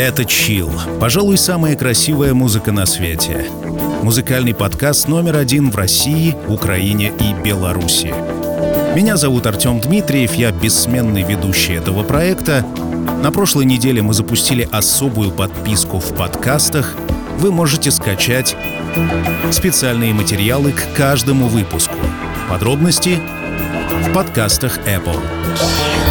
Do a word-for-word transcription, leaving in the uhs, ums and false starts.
Это Chill. Пожалуй, самая красивая музыка на свете. Музыкальный подкаст номер один в России, Украине и Беларуси. Меня зовут Артем Дмитриев, я бессменный ведущий этого проекта. На прошлой неделе мы запустили особую подписку в подкастах. Вы можете скачать специальные материалы к каждому выпуску. Подробности в подкастах Apple.